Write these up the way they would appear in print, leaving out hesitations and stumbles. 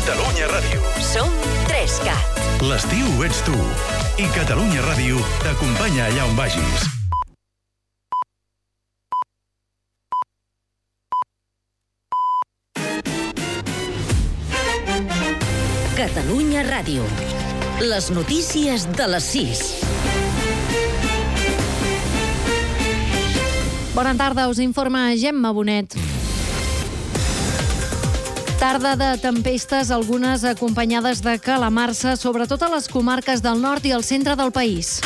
Catalunya Ràdio. Som 3CAT. L'estiu ets tu. I Catalunya Ràdio t'acompanya allà on vagis. Catalunya Ràdio. Les notícies de les 6. Bona tarda, us informa Gemma Bonet. Tarda de tempestes, algunes acompanyades de calamarsa, sobretot a les comarques del nord i el centre del país.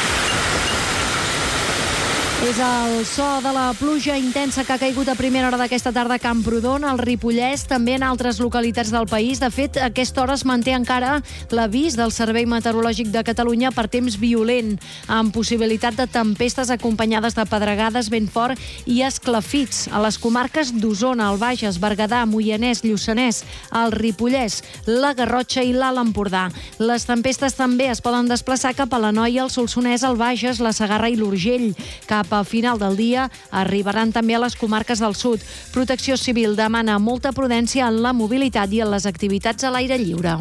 És el so de la pluja intensa que ha caigut a primera hora d'aquesta tarda a Camprodon, al Ripollès, també en altres localitats del país. De fet, a aquesta hora es manté encara l'avís del Servei Meteorològic de Catalunya per temps violent, amb possibilitat de tempestes acompanyades de pedregades, vent fort i esclafits a les comarques d'Osona, el Bages, Berguedà, Moianès, Lluçanès, el Ripollès, la Garrotxa i l'Alt Empordà. Les tempestes també es poden desplaçar cap a l'Anoia, el Solsonès, el Bages, la Segarra i l'Urgell. Cap a final del dia arribaran també a les comarques del sud. Protecció Civil demana molta prudència en la mobilitat i en les activitats a l'aire lliure.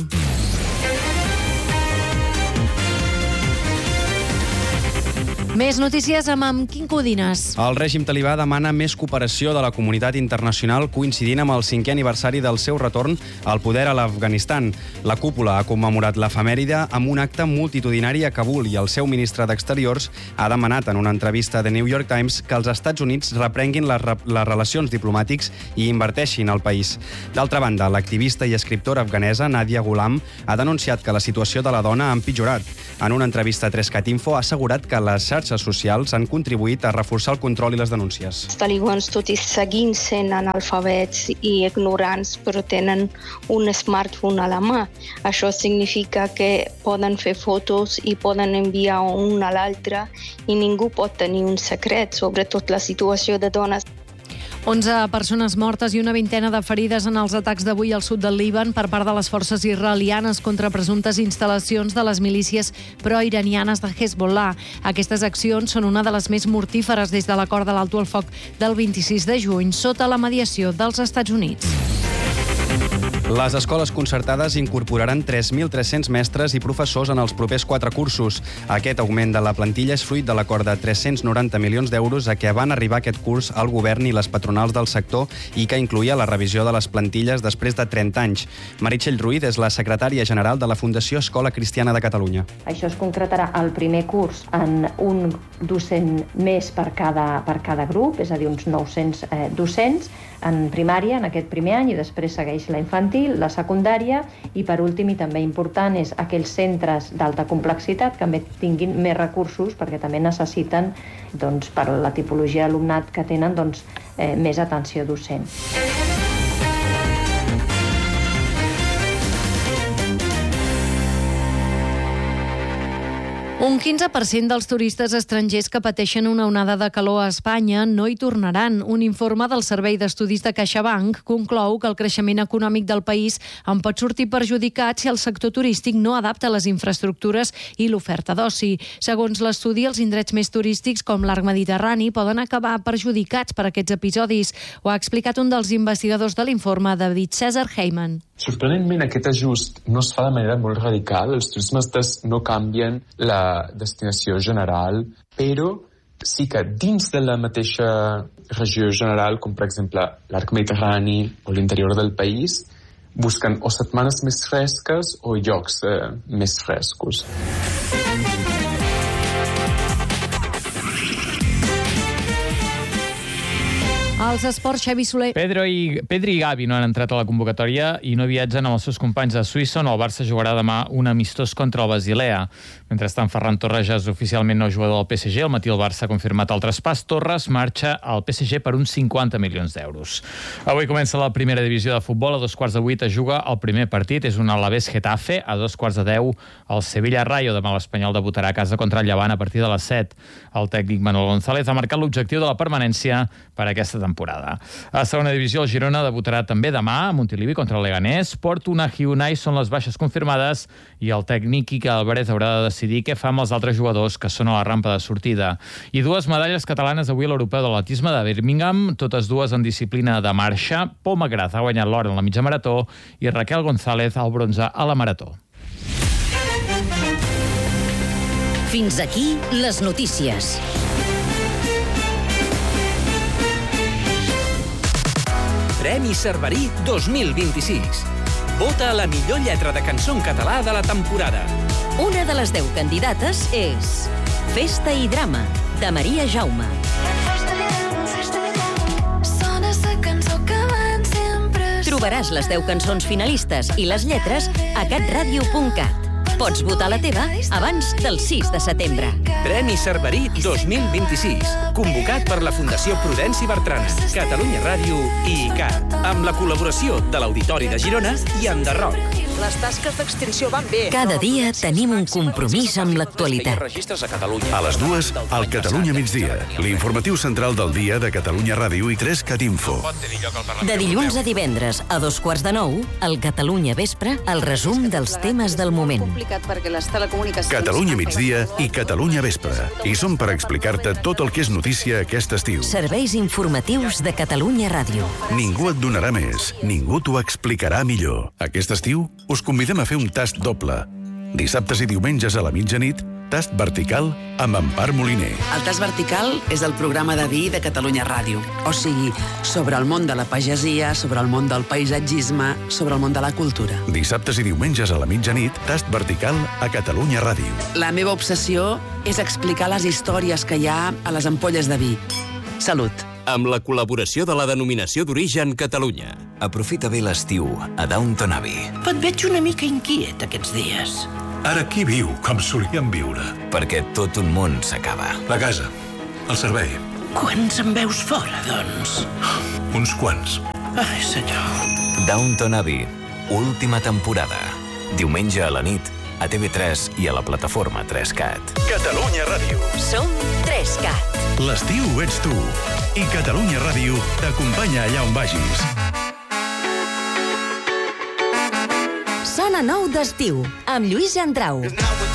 Més notícies amb Quim Codines. El règim talibà demana més cooperació de la comunitat internacional coincidint amb el 5è aniversari del seu retorn al poder a l'Afganistan. La cúpula ha commemorat l'efemèride amb un acte multitudinari a Kabul i el seu ministre d'Exteriors ha demanat en una entrevista de New York Times que els Estats Units reprenguin les relacions diplomàtics i inverteixin al país. D'altra banda, l'activista i escriptora afganesa Nadia Ghulam ha denunciat que la situació de la dona ha empitjorat. En una entrevista a 3CAT Info ha assegurat que les xarxes socials han contribuït a reforçar el control i les denúncies. Els talibans, tot i seguint sent analfabets i ignorants, però tenen un smartphone a la mà. Això significa que poden fer fotos i poden enviar un a l'altre i ningú pot tenir un secret, sobretot la situació de dones. 11 persones mortes i una vintena de ferides en els atacs d'avui al sud del Líban per part de les forces israelianes contra presumptes instal·lacions de les milícies pro-iranianes de Hezbollah. Aquestes accions són una de les més mortíferes des de l'acord de l'alto al foc del 26 de juny sota la mediació dels Estats Units. Les escoles concertades incorporaran 3.300 mestres i professors en els propers 4 cursos. Aquest augment de la plantilla és fruit de l'acord de 390 milions d'euros a què van arribar aquest curs el govern i les patronals del sector i que incluïa la revisió de les plantilles després de 30 anys. Meritxell Ruiz és la secretària general de la Fundació Escola Cristiana de Catalunya. Això es concretarà al primer curs en un docent més per cada grup, és a dir, uns 900 docents en primària en aquest primer any i després segueix la infantil, la secundària i per últim i també important és aquells centres d'alta complexitat que també tinguin més recursos perquè també necessiten per la tipologia d'alumnat que tenen més atenció docent. Un 15% dels turistes estrangers que pateixen una onada de calor a Espanya no hi tornaran. Un informe del Servei d'Estudis de CaixaBank conclou que el creixement econòmic del país en pot sortir perjudicat si el sector turístic no adapta les infraestructures i l'oferta d'oci. Segons l'estudi, els indrets més turístics com l'arc mediterrani poden acabar perjudicats per aquests episodis. Ho ha explicat un dels investigadors de l'informe, David César Heyman. Sorprenentment, aquest ajust no es fa de manera molt radical. Els turismes no canvien la destinació general, però sí que dins de la mateixa regió general, com per exemple l'arc mediterrani o l'interior del país, busquen o setmanes més fresques o llocs més frescos. Els esports, Xavi Soler. Pedri i Gavi no han entrat a la convocatòria i no viatgen amb els seus companys a Suïssa, on el Barça jugarà demà un amistós contra el Basilea. Mentrestant, Ferran Torres ja és oficialment nou jugador del PSG. Al matí el Barça ha confirmat el traspàs. Torres marxa al PSG per uns 50 milions d'euros. Avui comença la primera divisió de futbol. A 7:15 es juga el primer partit. És un Alavés-Getafe. A 10:15 el Sevilla-Rayo. Demà l'Espanyol debutarà a casa contra el Llevant a partir de les 7. El tècnic Manuel González ha marcat l'objectiu de la permanència per aquesta temporada. temporada. A segona divisió, el Girona debutarà també demà a Montilivi contra el Leganés. Fortuna i Unai són les baixes confirmades i el tècnic Quique Álvarez haurà de decidir què fa amb els altres jugadors que són a la rampa de sortida. I 2 medalles catalanes avui a l'Europeu de l'Atletisme de Birmingham, totes dues en disciplina de marxa. Pol Magraz ha guanyat l'or en la mitja marató i Raquel González el bronze a la marató. Fins aquí les notícies. Premi Cerverí 2026. Vota la millor lletra de cançó en català de la temporada. Una de les 10 candidates és Festa i drama, de Maria Jaume. Trobaràs les 10 cançons finalistes i les lletres a catradio.cat. Pots votar la teva abans del 6 de setembre. Premi Cerverí 2026. Convocat per la Fundació Prudenci Bertrana, Catalunya Ràdio i ICAT. Amb la col·laboració de l'Auditori de Girona i Enderroc. Les tasques d'extinció van bé. Cada dia tenim un compromís amb l'actualitat. A les 2, al Catalunya migdia. L'informatiu central del dia de Catalunya Ràdio i 3CAT Info. De dilluns a divendres a 2:15, al Catalunya Vespre, el resum dels temes del moment. Perquè les telecomunicacions... Catalunya migdia i Catalunya Vespre. I som per explicar-te tot el que és notícia aquest estiu. Serveis informatius de Catalunya Ràdio. Ningú et donarà més, ningú t'ho explicarà millor. Aquest estiu us convidem a fer un tast doble. Dissabtes i diumenges a la mitjanit, tast vertical amb Empar Moliner. El tast vertical és el programa de vi de Catalunya Ràdio. O sigui, sobre el món de la pagesia, sobre el món del paisatgisme, sobre el món de la cultura. Dissabtes i diumenges a la mitjanit, tast vertical a Catalunya Ràdio. La meva obsessió és explicar les històries que hi ha a les ampolles de vi. Salut. Amb la col·laboració de la Denominació d'Origen Catalunya. Aprofita bé l'estiu a Downton Abbey. Et veig una mica inquiet aquests dies. Ara qui viu com solíem viure? Perquè tot un món s'acaba. La casa, el servei. Quants en veus fora, doncs? Uns quants. Ai, senyor. Downton Abbey, última temporada. Diumenge a la nit, a TV3 i a la plataforma 3CAT. Catalunya Ràdio. Som 3CAT. L'estiu ets tu. I Catalunya Ràdio t'acompanya allà on vagis. Sona nou d'estiu, amb Lluís Andrau.